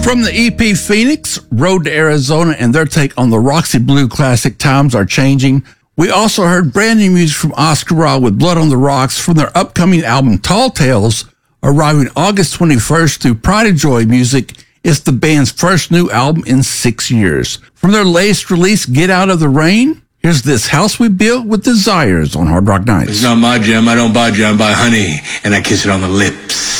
From the EP Phoenix, Road to Arizona, and their take on the Roxy Blue classic Times Are Changing, we also heard brand new music from Oscar Ra with Blood on the Rocks from their upcoming album Tall Tales, arriving August 21st through Pride of Joy Music. It's the band's first new album in 6 years. From their latest release, Get Out of the Rain, here's This House We Built with Desires on Hard Rock Nights. It's not my gem. I don't buy gem. I buy honey, and I kiss it on the lips.